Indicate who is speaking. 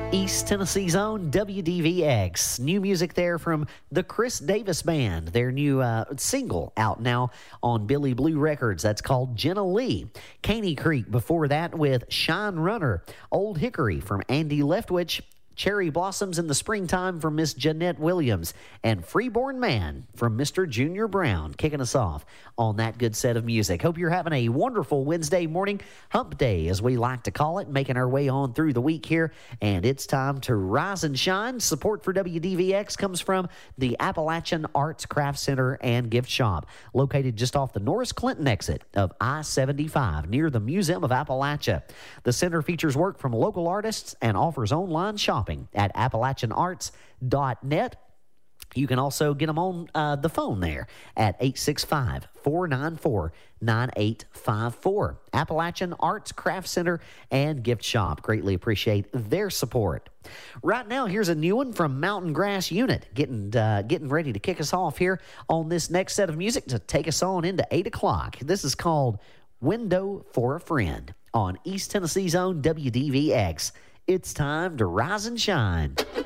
Speaker 1: East Tennessee's own WDVX. New music there from the Chris Davis Band. Their new single out now on Billy Blue Records. That's called Jenna Lee. Caney Creek before that with Shine Runner. Old Hickory from Andy Leftwich. Cherry Blossoms in the Springtime from Miss Jeanette Williams, and Freeborn Man from Mr. Junior Brown, kicking us off on that good set of music. Hope you're having a wonderful Wednesday morning, hump day as we like to call it, making our way on through the week here, and it's time to rise and shine. Support for WDVX comes from the Appalachian Arts Craft Center and Gift Shop, located just off the Norris Clinton exit of I-75 near the Museum of Appalachia. The center features work from local artists and offers online shopping at AppalachianArts.net. You can also get them on the phone there at 865-494-9854. Appalachian Arts Craft Center and Gift Shop. Greatly appreciate their support. Right now, here's a new one from Mountain Grass Unit, getting ready to kick us off here on this next set of music to take us on into 8 o'clock. This is called Window for a Friend on East Tennessee's own WDVX. It's time to rise and shine.